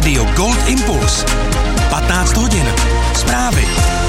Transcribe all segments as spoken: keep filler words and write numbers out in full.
Rádio Gold Impuls. patnáct hodin. Zprávy.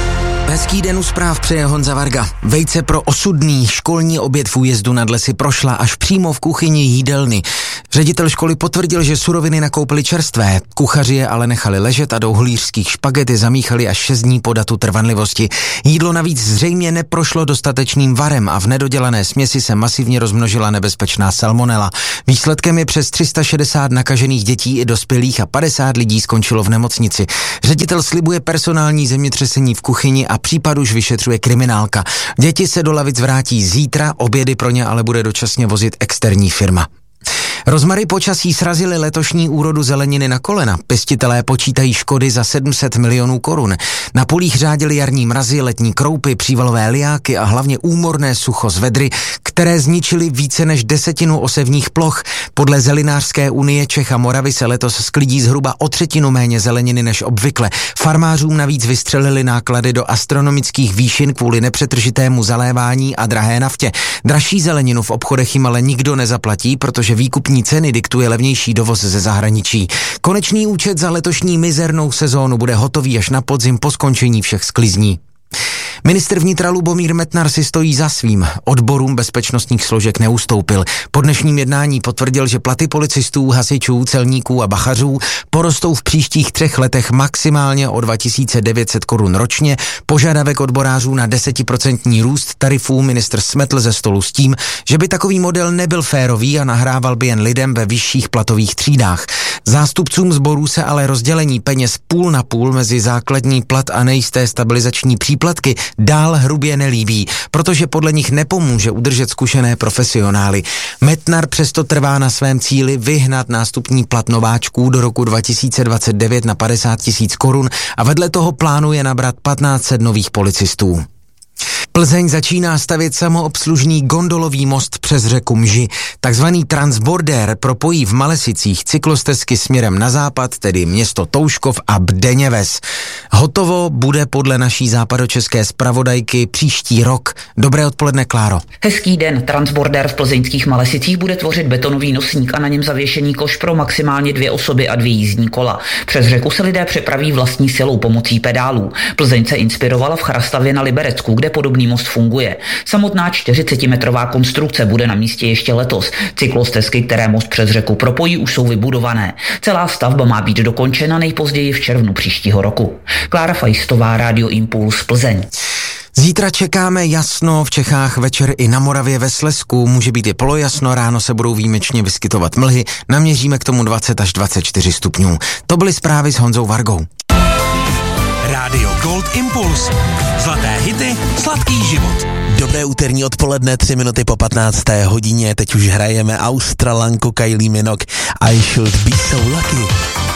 Hezký den u zpráv přeje Honza Varga. Vejce pro osudný školní oběd v Újezdu nad Lesy prošla až přímo v kuchyni jídelny. Ředitel školy potvrdil, že suroviny nakoupili čerstvé. Kuchaři je ale nechali ležet a do holířských špagety zamíchali až šest dní po datu trvanlivosti. Jídlo navíc zřejmě neprošlo dostatečným varem a v nedodělané směsi se masivně rozmnožila nebezpečná salmonela. Výsledkem je přes tři sta šedesát nakažených dětí i dospělých a padesát lidí skončilo v nemocnici. Ředitel slibuje personální zemětřesení v kuchyni a případ už vyšetřuje kriminálka. Děti se do lavic vrátí zítra, obědy pro ně ale bude dočasně vozit externí firma. Rozmary počasí srazily letošní úrodu zeleniny na kolena. Pěstitelé počítají škody za sedm set milionů korun. Na polích řádily jarní mrazy, letní kroupy, přívalové liáky a hlavně úmorné sucho z vedry, které zničily více než desetinu osevních ploch. Podle Zelinářské unie Čech a Moravy se letos sklidí zhruba o třetinu méně zeleniny než obvykle. Farmářům navíc vystřelili náklady do astronomických výšin kvůli nepřetržitému zalévání a drahé naftě. Dražší zeleninu v obchodech jim ale nikdo nezaplatí, protože výkupní ceny diktuje levnější dovoz ze zahraničí. Konečný účet za letošní mizernou sezónu bude hotový až na podzim po skončení všech sklizní. Ministr vnitra Lubomír Metnar si stojí za svým. Odborům bezpečnostních složek neustoupil. Po dnešním jednání potvrdil, že platy policistů, hasičů, celníků a bachařů porostou v příštích třech letech maximálně o dva tisíce devět set korun ročně. Požadavek odborářů na desetiprocentní růst tarifů ministr smetl ze stolu s tím, že by takový model nebyl férový a nahrával by jen lidem ve vyšších platových třídách. Zástupcům sborů se ale rozdělení peněz půl na půl mezi základní plat a nejisté stabilizační příplatky dál hrubě nelíbí, protože podle nich nepomůže udržet zkušené profesionály. Metnar přesto trvá na svém cíli vyhnat nástupní plat nováčků do roku dva tisíce dvacet devět na padesát tisíc korun a vedle toho plánuje nabrat patnáct set nových policistů. Plzeň začíná stavět samoobslužný gondolový most přes řeku Mži. Takzvaný transbordér propojí v Malesicích cyklostezky směrem na západ, tedy město Touškov a Bdeněves. Hotovo bude podle naší západočeské zpravodajky příští rok. Dobré odpoledne, Kláro. Hezký den. Transbordér v plzeňských Malesicích bude tvořit betonový nosník a na něm zavěšený koš pro maximálně dvě osoby a dvě jízdní kola. Přes řeku se lidé přepraví vlastní silou pomocí pedálů. Plzeň se inspirovala v Chrastavě na Liberecku, kde podobný most funguje. Samotná čtyřicetimetrová konstrukce bude na místě ještě letos. Cyklostezky, které most přes řeku propojí, už jsou vybudované. Celá stavba má být dokončena nejpozději v červnu příštího roku. Klára Fajstová, Rádio Impuls, Plzeň. Zítra čekáme jasno, v Čechách večer i na Moravě ve Slezsku. Může být i polojasno, ráno se budou výjimečně vyskytovat mlhy. Naměříme k tomu dvacet až dvacet čtyři stupňů. To byly zprávy s Honzou Vargou. Rádio Gold Impuls. Zlaté hity, sladký život. Dobré úterní odpoledne, tři minuty po patnácté hodině. Teď už hrajeme Australanku Kylie Minogue. I should be so lucky.